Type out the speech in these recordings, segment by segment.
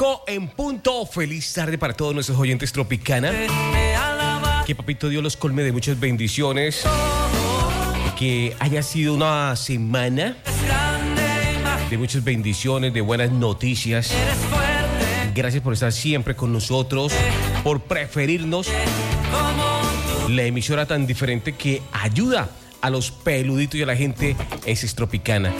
En punto. Feliz tarde para todos nuestros oyentes Tropicana. Que Papito Dios los colme de muchas bendiciones. Que haya sido una semana de muchas bendiciones, de buenas noticias. Gracias por estar siempre con nosotros, por preferirnos. La emisora tan diferente que ayuda a los peluditos y a la gente es Tropicana.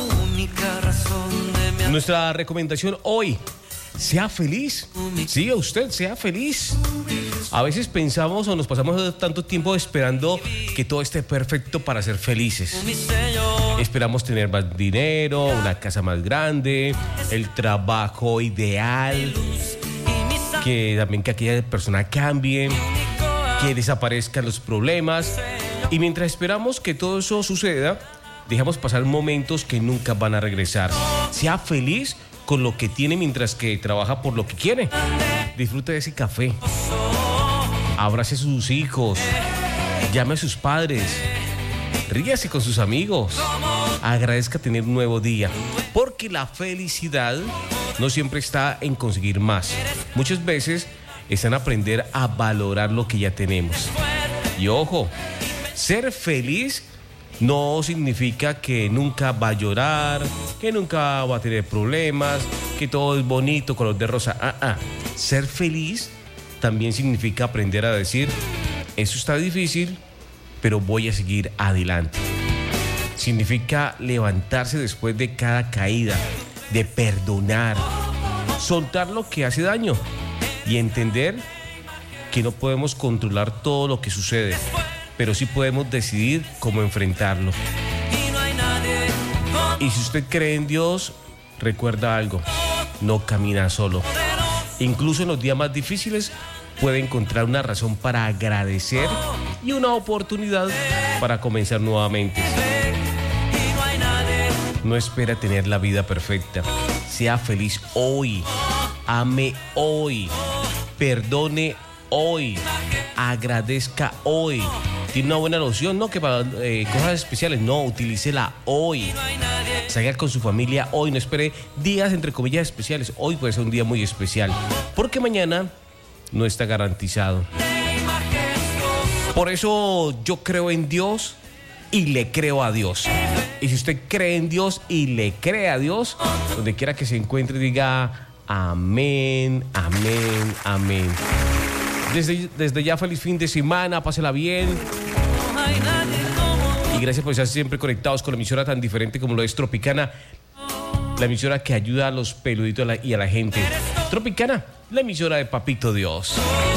Nuestra recomendación hoy: sea feliz. Sí, usted sea feliz. A veces pensamos o nos pasamos tanto tiempo esperando que todo esté perfecto para ser felices. Esperamos tener más dinero, una casa más grande, el trabajo ideal, que también que aquella persona cambie, que desaparezcan los problemas. Y mientras esperamos que todo eso suceda, dejamos pasar momentos que nunca van a regresar. Sea feliz con lo que tiene mientras que trabaja por lo que quiere. Disfrute de ese café. Abrace a sus hijos. Llame a sus padres. Ríase con sus amigos. Agradezca tener un nuevo día. Porque la felicidad no siempre está en conseguir más. Muchas veces está en aprender a valorar lo que ya tenemos. Y ojo, ser feliz no significa que nunca va a llorar, que nunca va a tener problemas, que todo es bonito, color de rosa. Ser feliz también significa aprender a decir: eso está difícil, pero voy a seguir adelante. Significa levantarse después de cada caída, de perdonar, soltar lo que hace daño y entender que no podemos controlar todo lo que sucede, pero sí podemos decidir cómo enfrentarlo. Y si usted cree en Dios, recuerda algo: no camina solo. Incluso en los días más difíciles puede encontrar una razón para agradecer y una oportunidad para comenzar nuevamente. No espera tener la vida perfecta. Sea feliz hoy. Ame hoy. Perdone hoy. Agradezca hoy. Tiene una buena loción, no que para cosas especiales, no, utilícela hoy. Salga con su familia hoy, no espere días entre comillas especiales. Hoy puede ser un día muy especial, porque mañana no está garantizado. Por eso yo creo en Dios y le creo a Dios. Y si usted cree en Dios y le cree a Dios, donde quiera que se encuentre, diga amén, amén, amén. Desde ya, feliz fin de semana, pásela bien. Y gracias por estar siempre conectados con la emisora tan diferente como lo es Tropicana, la emisora que ayuda a los peluditos y a la gente. Tropicana, la emisora de Papito Dios.